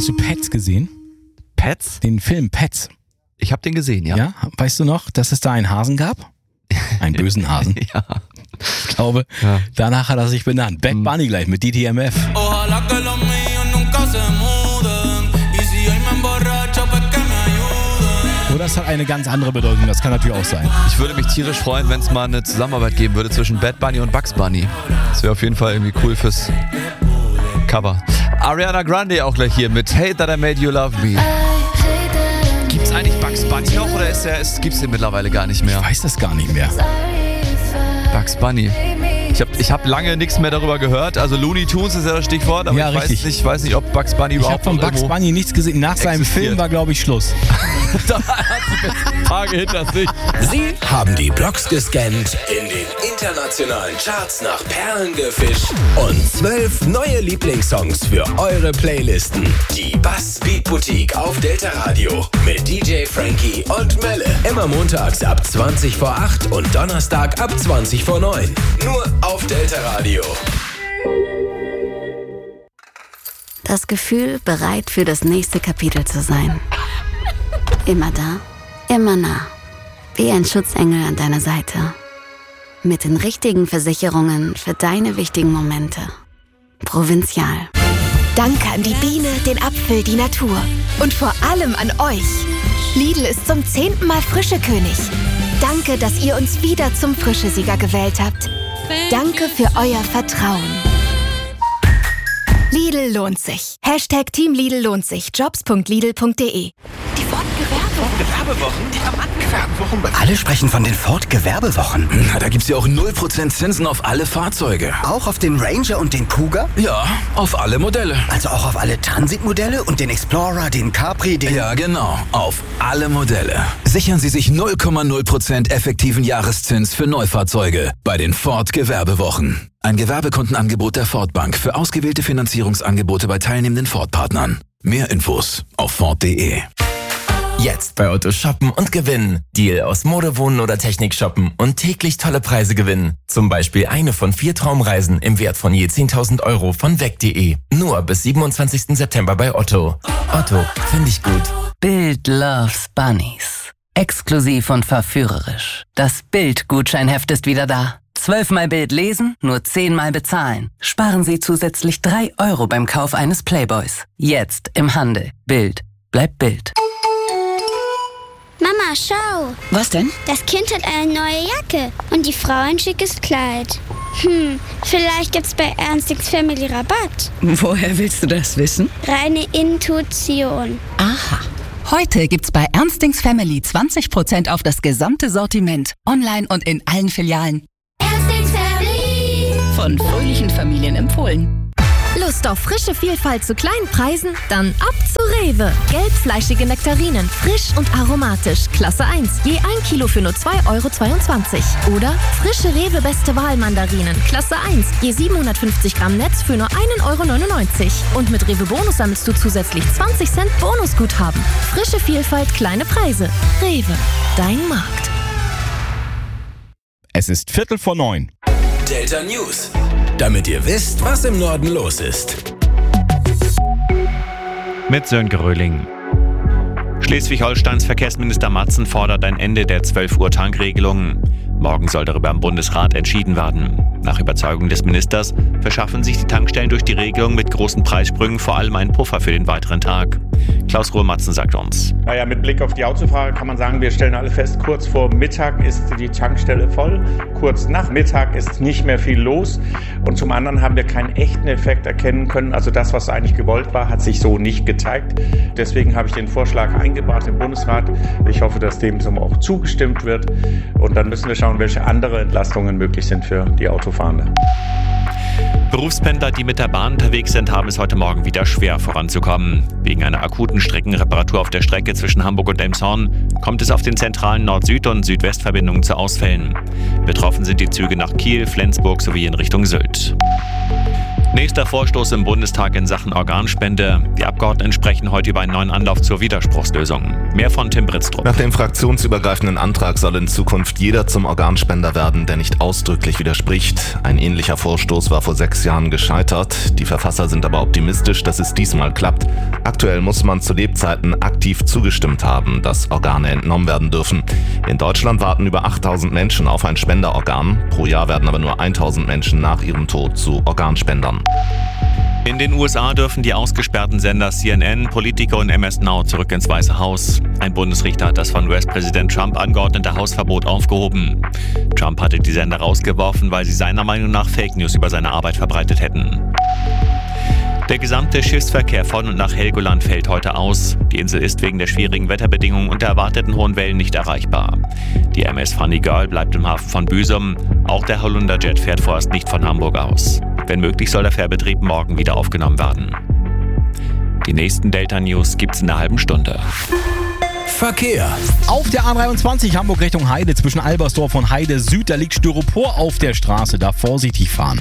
Hast du Pets gesehen? Pets? Den Film Pets. Ich habe den gesehen, ja. Ja? Weißt du noch, dass es da einen Hasen gab? Einen bösen Hasen. Ja. Ich glaube, danach hat er sich benannt. Bad Bunny gleich mit DTMF. Oder es hat eine ganz andere Bedeutung, das kann natürlich auch sein. Ich würde mich tierisch freuen, wenn es mal eine Zusammenarbeit geben würde zwischen Bad Bunny und Bugs Bunny. Das wäre auf jeden Fall irgendwie cool fürs Cover. Ariana Grande auch gleich hier mit Hate That I Made You Love Me. Gibt's eigentlich Bugs Bunny noch oder gibt's den mittlerweile gar nicht mehr? Ich weiß das gar nicht mehr. Bugs Bunny. Ich hab lange nichts mehr darüber gehört. Also Looney Tunes ist ja das Stichwort, aber ja, ich weiß nicht, ob Bugs Bunny überhaupt Ich habe von Bugs Bunny nichts gesehen. Nach seinem Film war, glaube ich, Schluss. Da hat sie die Tage hinter sich. Sie haben die Blogs gescannt, in den internationalen Charts nach Perlen gefischt und 12 neue Lieblingssongs für eure Playlisten. Die Bass Beat Boutique auf Delta Radio mit DJ Frankie und Melle. Immer montags ab 20 vor 8 und Donnerstag ab 20 vor 9. Nur auf Delta Radio. Das Gefühl, bereit für das nächste Kapitel zu sein. Immer da, immer nah. Wie ein Schutzengel an deiner Seite. Mit den richtigen Versicherungen für deine wichtigen Momente. Provinzial. Danke an die Biene, den Apfel, die Natur. Und vor allem an euch. Lidl ist zum 10. Mal Frischekönig. Danke, dass ihr uns wieder zum Frischesieger gewählt habt. Danke für euer Vertrauen. Lidl lohnt sich. Hashtag Team Lidl lohnt sich. Jobs.lidl.de. Die Ford-Gewerbewochen? Alle sprechen von den Ford-Gewerbewochen. Na, da gibt's ja auch 0% Zinsen auf alle Fahrzeuge. Auch auf den Ranger und den Kuga? Ja, auf alle Modelle. Also auch auf alle Transit-Modelle und den Explorer, den Capri, den... Ja, genau. Auf alle Modelle. Sichern Sie sich 0,0% effektiven Jahreszins für Neufahrzeuge bei den Ford-Gewerbewochen. Ein Gewerbekundenangebot der Ford Bank für ausgewählte Finanzierungsangebote bei teilnehmenden Ford-Partnern. Mehr Infos auf Ford.de. Jetzt bei Otto shoppen und gewinnen. Deal aus Mode, Wohnen oder Technik shoppen und täglich tolle Preise gewinnen. Zum Beispiel eine von 4 Traumreisen im Wert von je 10.000 € von weg.de. Nur bis 27. September bei Otto. Otto, finde ich gut. Bild loves Bunnies. Exklusiv und verführerisch. Das Bild-Gutscheinheft ist wieder da. 12-mal Bild lesen, nur 10-mal bezahlen. Sparen Sie zusätzlich 3 € beim Kauf eines Playboys. Jetzt im Handel. Bild. Bleibt Bild. Mama, schau. Was denn? Das Kind hat eine neue Jacke und die Frau ein schickes Kleid. Vielleicht gibt's bei Ernstings Family Rabatt. Woher willst du das wissen? Reine Intuition. Aha. Heute gibt's bei Ernstings Family 20% auf das gesamte Sortiment. Online und in allen Filialen. Ernstings Family. Von fröhlichen Familien empfohlen. Lust auf frische Vielfalt zu kleinen Preisen? Dann ab zu Rewe. Gelbfleischige Nektarinen, frisch und aromatisch. Klasse 1, je 1 Kilo für nur 2,22 €. Oder frische Rewe Beste Wahl Mandarinen, Klasse 1, je 750 Gramm Netz für nur 1,99 €. Und mit Rewe Bonus sammelst du zusätzlich 20 Cent Bonusguthaben. Frische Vielfalt, kleine Preise. Rewe, dein Markt. Es ist 8:45. Delta News. Damit ihr wisst, was im Norden los ist. Mit Sönke Röhling. Schleswig-Holsteins Verkehrsminister Matzen fordert ein Ende der 12-Uhr-Tankregelung. Morgen soll darüber im Bundesrat entschieden werden. Nach Überzeugung des Ministers verschaffen sich die Tankstellen durch die Regelung mit großen Preissprüngen vor allem einen Puffer für den weiteren Tag. Klaus Ruhr-Matzen sagt uns. Naja, mit Blick auf die Autofahrer kann man sagen, wir stellen alle fest, kurz vor Mittag ist die Tankstelle voll. Kurz nach Mittag ist nicht mehr viel los. Und zum anderen haben wir keinen echten Effekt erkennen können. Also das, was eigentlich gewollt war, hat sich so nicht gezeigt. Deswegen habe ich den Vorschlag eingebracht im Bundesrat. Ich hoffe, dass dem so auch zugestimmt wird. Und dann müssen wir schauen, welche andere Entlastungen möglich sind für die Autofahrenden. Berufspendler, die mit der Bahn unterwegs sind, haben es heute Morgen wieder schwer voranzukommen. Wegen einer akuten Streckenreparatur auf der Strecke zwischen Hamburg und Elmshorn kommt es auf den zentralen Nord-Süd- und Südwestverbindungen zu Ausfällen. Betroffen sind die Züge nach Kiel, Flensburg sowie in Richtung Sylt. Nächster Vorstoß im Bundestag in Sachen Organspende. Die Abgeordneten sprechen heute über einen neuen Anlauf zur Widerspruchslösung. Mehr von Tim Britztrup. Nach dem fraktionsübergreifenden Antrag soll in Zukunft jeder zum Organspender werden, der nicht ausdrücklich widerspricht. Ein ähnlicher Vorstoß war vor 6 Jahren gescheitert. Die Verfasser sind aber optimistisch, dass es diesmal klappt. Aktuell muss man zu Lebzeiten aktiv zugestimmt haben, dass Organe entnommen werden dürfen. In Deutschland warten über 8000 Menschen auf ein Spenderorgan. Pro Jahr werden aber nur 1000 Menschen nach ihrem Tod zu Organspendern. In den USA dürfen die ausgesperrten Sender CNN, Politico und MS Now zurück ins Weiße Haus. Ein Bundesrichter hat das von US-Präsident Trump angeordnete Hausverbot aufgehoben. Trump hatte die Sender rausgeworfen, weil sie seiner Meinung nach Fake News über seine Arbeit verbreitet hätten. Der gesamte Schiffsverkehr von und nach Helgoland fällt heute aus. Die Insel ist wegen der schwierigen Wetterbedingungen und der erwarteten hohen Wellen nicht erreichbar. Die MS Funny Girl bleibt im Hafen von Büsum. Auch der Holunderjet fährt vorerst nicht von Hamburg aus. Wenn möglich soll der Fährbetrieb morgen wieder aufgenommen werden. Die nächsten Delta-News gibt's in einer halben Stunde. Verkehr. Auf der A23 Hamburg Richtung Heide zwischen Albersdorf und Heide Süd, da liegt Styropor auf der Straße, da vorsichtig fahren.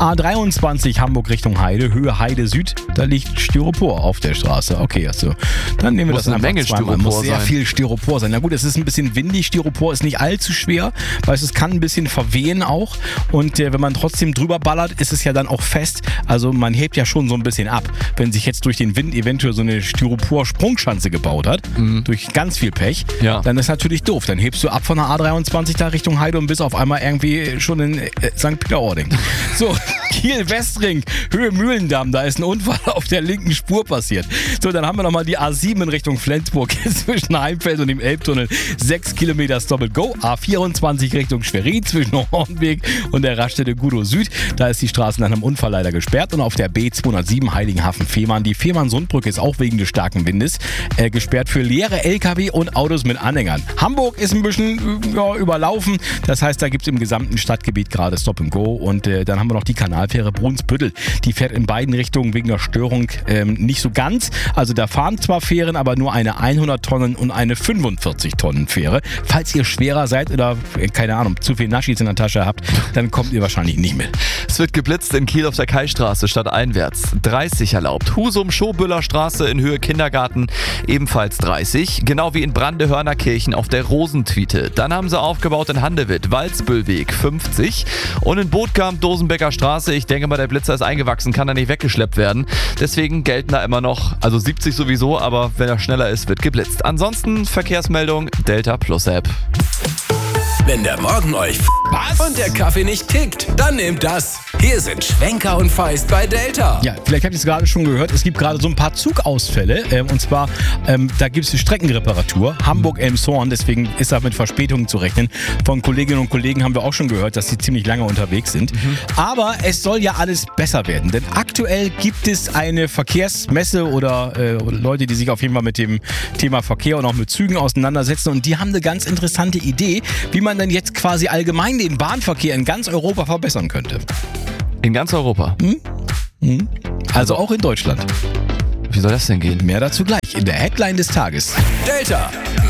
A23 Hamburg Richtung Heide, Höhe Heide Süd, da liegt Styropor auf der Straße. Okay, also dann nehmen wir das einfach zweimal. Muss sehr viel Styropor sein. Na gut, es ist ein bisschen windig, Styropor ist nicht allzu schwer, weil es kann ein bisschen verwehen auch und wenn man trotzdem drüber ballert, ist es ja dann auch fest. Also man hebt ja schon so ein bisschen ab. Wenn sich jetzt durch den Wind eventuell so eine Styropor-Sprungschanze gebaut hat, durch ganz viel Pech, dann ist natürlich doof. Dann hebst du ab von der A23 da Richtung Heide und bist auf einmal irgendwie schon in St. Peter-Ording. So, Kiel-Westring, Höhe Mühlendamm, da ist ein Unfall auf der linken Spur passiert. So, dann haben wir nochmal die A7 in Richtung Flensburg zwischen Heimfeld und dem Elbtunnel. 6 Kilometer Stop-and-Go. A24 Richtung Schwerin zwischen Hornweg und der Raststätte Gudow Süd. Da ist die Straße nach einem Unfall leider gesperrt. Und auf der B207 Heiligenhafen-Fehmarn. Die Fehmarn-Sundbrücke ist auch wegen des starken Windes gesperrt für leere LKW und Autos mit Anhängern. Hamburg ist ein bisschen überlaufen. Das heißt, da gibt es im gesamten Stadtgebiet gerade Stop-and-Go. Und dann haben wir noch die Kanalfähre Brunsbüttel. Die fährt in beiden Richtungen wegen der Störung nicht so ganz. Also da fahren zwar Fähren, aber nur eine 100-Tonnen- und eine 45-Tonnen-Fähre. Falls ihr schwerer seid oder, keine Ahnung, zu viel Naschis in der Tasche habt, dann kommt ihr wahrscheinlich nicht mit. Es wird geblitzt in Kiel auf der Kaistraße stadteinwärts. 30 erlaubt. Husum-Schobüller Straße in Höhe Kindergarten ebenfalls 30. Genau wie in Brande-Hörnerkirchen auf der Rosentwiete. Dann haben sie aufgebaut in Handewitt, Walzbüllweg 50. Und in Bootkamp, Dosenbecker Straße. Ich denke mal, der Blitzer ist eingewachsen, kann er nicht weggeschleppt werden. Deswegen gelten da immer noch, also 70 sowieso, aber wenn er schneller ist, wird geblitzt. Ansonsten Verkehrsmeldung Delta Plus App. Wenn der Morgen euch und der Kaffee nicht kickt, dann nehmt das. Hier sind Schwenker und Feist bei Delta. Ja, vielleicht habt ihr es gerade schon gehört, es gibt gerade so ein paar Zugausfälle. Und zwar, da gibt es eine Streckenreparatur, Hamburg-Elmshorn, deswegen ist da mit Verspätungen zu rechnen. Von Kolleginnen und Kollegen haben wir auch schon gehört, dass sie ziemlich lange unterwegs sind. Aber es soll ja alles besser werden, denn aktuell gibt es eine Verkehrsmesse oder Leute, die sich auf jeden Fall mit dem Thema Verkehr und auch mit Zügen auseinandersetzen und die haben eine ganz interessante Idee, wie man dann jetzt quasi allgemein den Bahnverkehr in ganz Europa verbessern könnte. In ganz Europa? Also auch in Deutschland. Wie soll das denn gehen? Mehr dazu gleich in der Headline des Tages. Delta